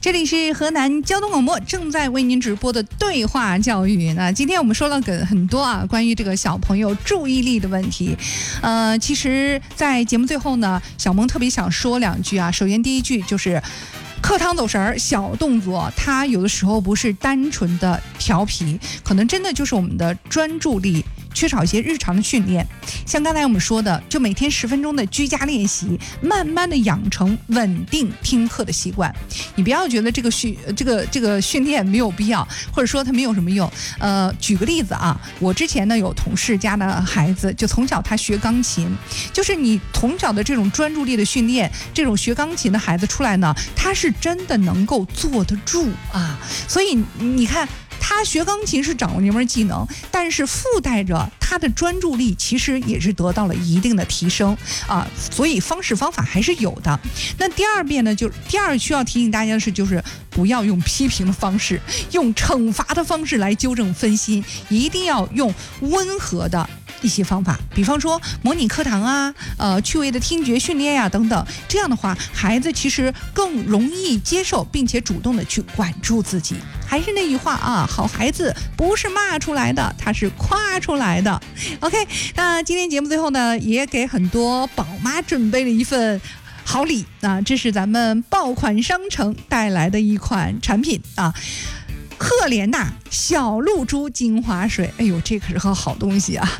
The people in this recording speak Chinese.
这里是河南交通广播正在为您直播的对话教育。那今天我们说了很多关于这个小朋友注意力的问题。其实在节目最后呢，小萌特别想说两句啊。首先第一句就是课堂走神儿，小动作，它有的时候不是单纯的调皮，可能真的就是我们的专注力缺少一些日常的训练。像刚才我们说的，就每天10分钟的居家练习，慢慢的养成稳定听课的习惯。你不要觉得这个训练没有必要，或者说它没有什么用。举个例子啊，我之前呢有同事家的孩子，就从小他学钢琴，就是你从小的这种专注力的训练，这种学钢琴的孩子出来呢，他是真的能够坐得住啊。所以你看，他学钢琴是掌握一门技能，但是附带着他的专注力其实也是得到了一定的提升啊，所以方法还是有的。那第二需要提醒大家的是，就是不要用批评的方式，用惩罚的方式来纠正分心，一定要用温和的一些方法，比方说模拟课堂啊，趣味的听觉训练呀等等。这样的话，孩子其实更容易接受，并且主动的去管住自己。还是那句话啊，好孩子不是骂出来的，他是夸出来的。OK， 那今天节目最后呢，也给很多宝妈准备了一份好礼啊，这是咱们爆款商城带来的一款产品啊。赫莲娜小露珠精华水，哎呦，这可是个好东西啊！